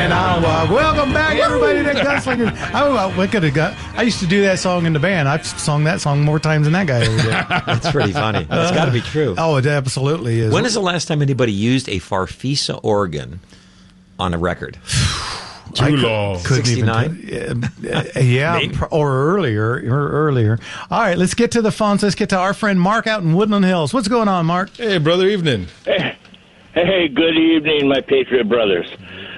And I'll welcome back everybody to Gunslingers. I used to do that song in the band. I've sung that song more times than that guy ever did. That's pretty funny. That's got to be true. Oh, it absolutely is. When is the last time anybody used a Farfisa organ on a record? Too long. 69? Or earlier. All right, let's get to the phones. Let's get to our friend Mark out in Woodland Hills. What's going on, Mark? Hey, brother, evening. Hey, good evening, my Patriot brothers.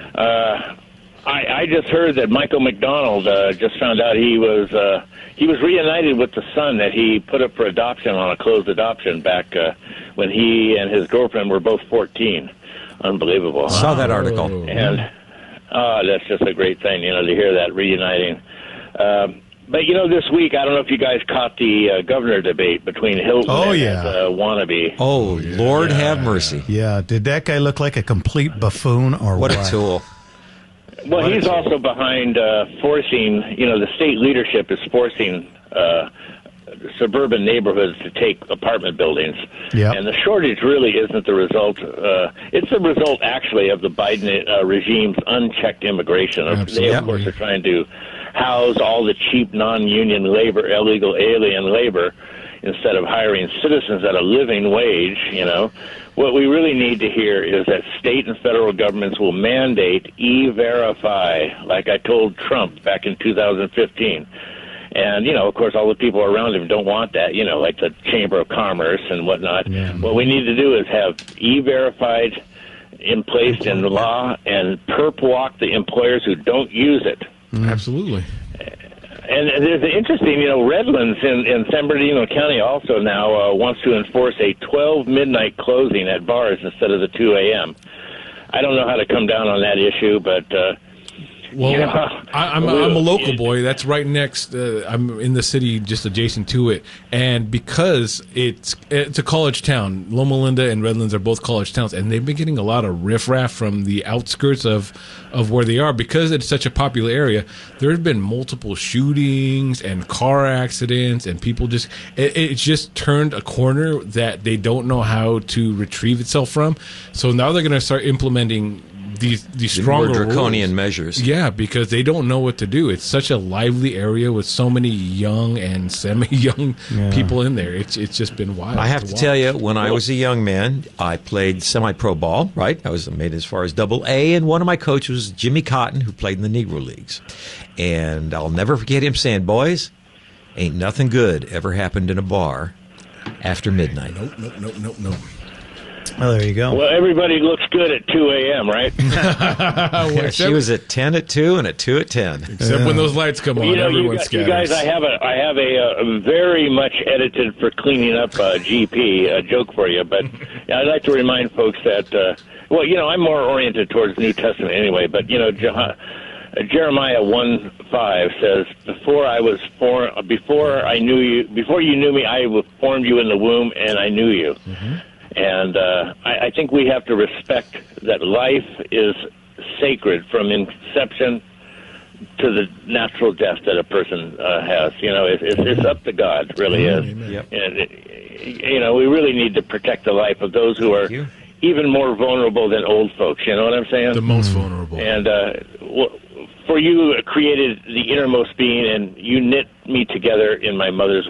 I just heard that Michael McDonald just found out he was reunited with the son that he put up for adoption on a closed adoption back when he and his girlfriend were both 14. Unbelievable. Saw that article. And that's just a great thing, to hear that reuniting. But, this week, I don't know if you guys caught the governor debate between Hilton and Wannabe. Oh, Lord have mercy. Yeah, did that guy look like a complete buffoon or what? What a tool. Well, he's also behind forcing, the state leadership is forcing suburban neighborhoods to take apartment buildings. Yep. And the shortage really isn't the result. It's the result, actually, of the Biden regime's unchecked immigration. Absolutely. They, of course, are trying to house all the cheap non-union labor, illegal alien labor, instead of hiring citizens at a living wage, What we really need to hear is that state and federal governments will mandate E-Verify, like I told Trump back in 2015. And, of course, all the people around him don't want that, like the Chamber of Commerce and whatnot. Yeah. What we need to do is have E-Verified in place in the law and perp walk the employers who don't use it. Absolutely. And there's an interesting, Redlands in San Bernardino County also now wants to enforce a 12 midnight closing at bars instead of the 2 a.m. I don't know how to come down on that issue, but... I'm a local boy. That's right next. I'm in the city just adjacent to it, and because it's a college town, Loma Linda and Redlands are both college towns, and they've been getting a lot of riffraff from the outskirts of where they are because it's such a popular area. There have been multiple shootings and car accidents, and people it's just turned a corner that they don't know how to retrieve itself from. So now they're going to start implementing these stronger more draconian rules. Measures. Yeah, because they don't know what to do. It's such a lively area with so many young and semi-young people in there. It's just been wild. I have to tell you, when I was a young man, I played semi-pro ball, right? I was made as far as double A, and one of my coaches was Jimmy Cotton, who played in the Negro Leagues. And I'll never forget him saying, "Boys, ain't nothing good ever happened in a bar after midnight." Nope. Oh, there you go. Well, everybody looks good at 2 a.m., right? She was at 10 at 2 and at 2 at 10. Except when those lights come on, everyone scatters. You guys, I have a very much edited for cleaning up GP joke for you, but I'd like to remind folks that, I'm more oriented towards New Testament anyway, but, Jeremiah 1:5 says, before you knew me, I formed you in the womb, and I knew you. Mm-hmm. And I think we have to respect that life is sacred from inception to the natural death that a person has. It's up to God, really is. Yep. And, we really need to protect the life of those who are even more vulnerable than old folks. You know what I'm saying? The most vulnerable. And for you created the innermost being, and you knit me together in my mother's